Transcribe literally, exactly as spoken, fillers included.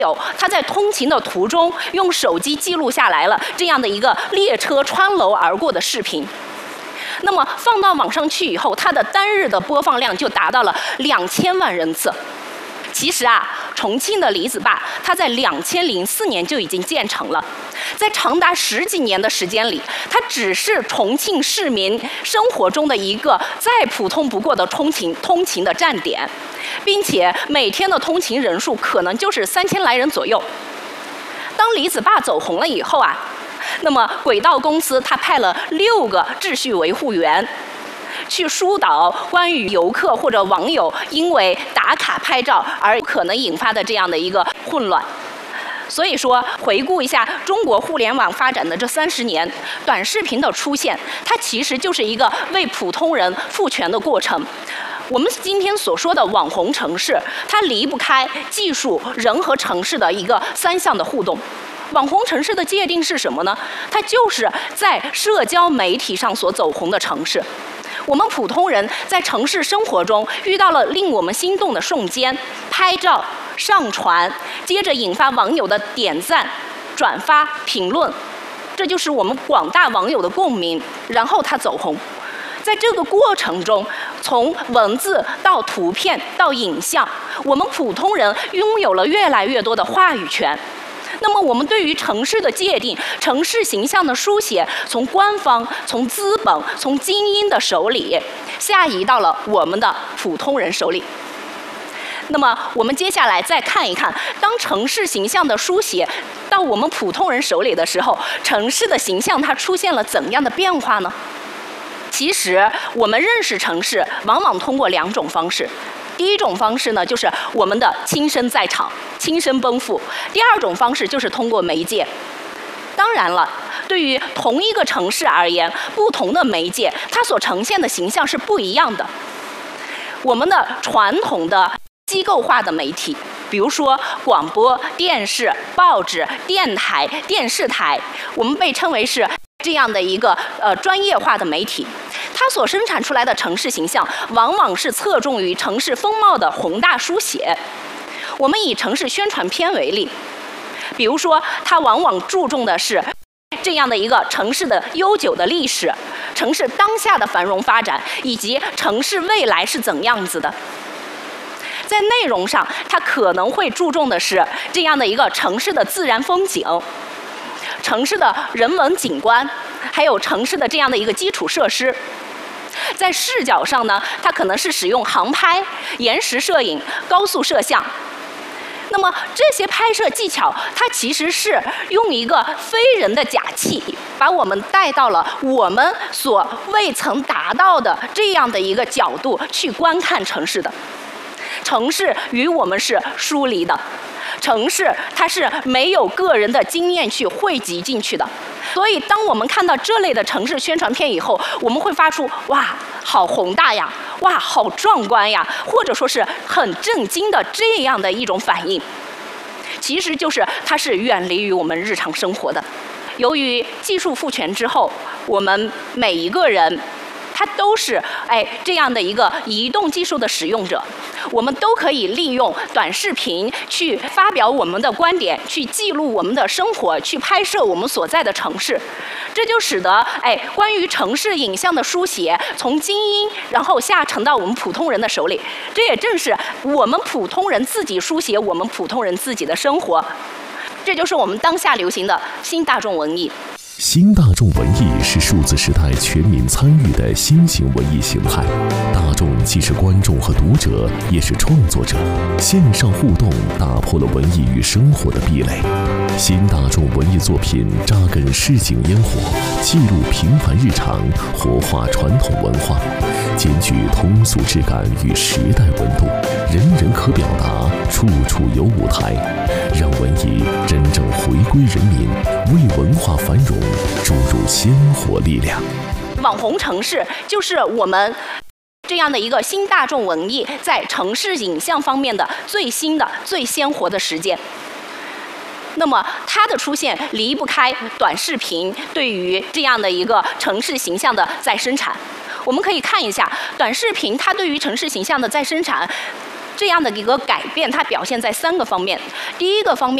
有他在通勤的途中用手机记录下来了这样的一个列车穿楼而过的视频。那么放到网上去以后，它的单日的播放量就达到了两千万人次。其实啊，重庆的李子坝，它在两千零四年就已经建成了，在长达十几年的时间里，它只是重庆市民生活中的一个再普通不过的通勤通勤的站点，并且每天的通勤人数可能就是三千来人左右。当李子坝走红了以后啊，那么轨道公司它派了六个秩序维护员去疏导关于游客或者网友因为打卡拍照而可能引发的这样的一个混乱。所以说，回顾一下中国互联网发展的这三十年，短视频的出现，它其实就是一个为普通人赋权的过程。我们今天所说的网红城市，它离不开技术、人和城市的一个三项的互动。网红城市的界定是什么呢？它就是在社交媒体上所走红的城市。我们普通人在城市生活中遇到了令我们心动的瞬间，拍照、上传，接着引发网友的点赞、转发、评论，这就是我们广大网友的共鸣，然后它走红。在这个过程中，从文字到图片到影像，我们普通人拥有了越来越多的话语权。那么我们对于城市的界定、城市形象的书写，从官方、从资本、从精英的手里，下移到了我们的普通人手里。那么我们接下来再看一看，当城市形象的书写到我们普通人手里的时候，城市的形象它出现了怎样的变化呢？其实我们认识城市往往通过两种方式。第一种方式呢，就是我们的亲身在场、亲身奔赴；第二种方式就是通过媒介。当然了，对于同一个城市而言，不同的媒介它所呈现的形象是不一样的。我们的传统的机构化的媒体，比如说广播电视、报纸、电台、电视台，我们被称为是这样的一个呃专业化的媒体。它所生产出来的城市形象，往往是侧重于城市风貌的宏大书写。我们以城市宣传片为例，比如说，它往往注重的是这样的一个城市的悠久的历史、城市当下的繁荣发展，以及城市未来是怎样子的。在内容上，它可能会注重的是这样的一个城市的自然风景、城市的人文景观，还有城市的这样的一个基础设施。在视角上呢，它可能是使用航拍、延时摄影、高速摄像。那么这些拍摄技巧，它其实是用一个非人的假器，把我们带到了我们所未曾达到的这样的一个角度去观看城市的。城市与我们是疏离的，城市它是没有个人的经验去汇集进去的。所以当我们看到这类的城市宣传片以后，我们会发出哇好宏大呀，哇好壮观呀，或者说是很震惊的这样的一种反应。其实就是它是远离于我们日常生活的。由于技术赋权之后，我们每一个人它都是哎这样的一个移动技术的使用者，我们都可以利用短视频去发表我们的观点，去记录我们的生活，去拍摄我们所在的城市。这就使得哎关于城市影像的书写从精英然后下沉到我们普通人的手里。这也正是我们普通人自己书写我们普通人自己的生活。这就是我们当下流行的新大众文艺。 新大众文艺是数字时代全民参与的新型文艺形态。大众既是观众和读者，也是创作者。线上互动打破了文艺与生活的壁垒。新大众文艺作品扎根市井烟火，记录平凡日常，活化传统文化，兼具通俗质感与时代温度，人人可表达，处处有舞台，让文艺真正回归人民，为文化繁荣注入鲜活力量。 网红城市就是我们这样的一个新大众文艺在城市影像方面的最新的、最鲜活的实践。那么它的出现离不开短视频对于这样的一个城市形象的再生产。我们可以看一下短视频它对于城市形象的再生产这样的一个改变，它表现在三个方面。第一个方面